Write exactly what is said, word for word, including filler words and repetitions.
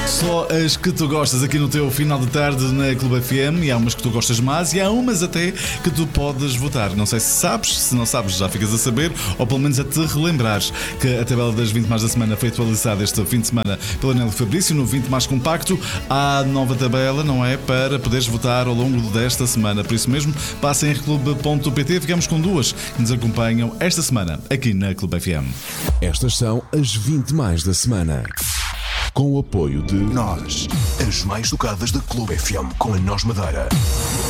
Só as que tu gostas aqui no teu final de tarde na Clube F M. E há umas que tu gostas mais e há umas até que tu podes votar. Não sei se sabes, se não sabes já ficas a saber, ou pelo menos a te relembrares que a tabela das vinte mais da semana foi atualizada este fim de semana pela Nélio Fabrício no vinte mais compacto. Há nova tabela, não é? Para poderes votar ao longo desta semana. Por isso mesmo, passa em r clube ponto p t. Ficamos com duas que nos acompanham esta semana aqui na Clube F M. Estas são as vinte mais da semana. Com o apoio de Nós, as mais tocadas da Clube F M com a Nós Madeira.